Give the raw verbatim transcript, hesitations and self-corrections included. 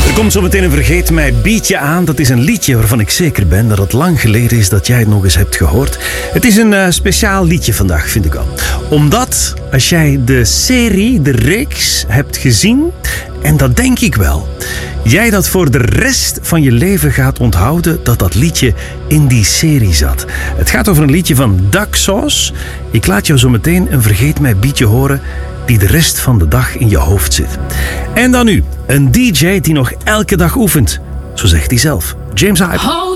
Er komt zo meteen een Vergeet Mij beatje aan. Dat is een liedje waarvan ik zeker ben dat het lang geleden is dat jij het nog eens hebt gehoord. Het is een uh, speciaal liedje vandaag, vind ik wel. Omdat, als jij de serie, de reeks, hebt gezien, en dat denk ik wel, jij dat voor de rest van je leven gaat onthouden dat dat liedje in die serie zat. Het gaat over een liedje van Duck Sauce. Ik laat jou zo meteen een Vergeet Mij beatje horen die de rest van de dag in je hoofd zit. En dan nu, een D J die nog elke dag oefent. Zo zegt hij zelf. James Hype.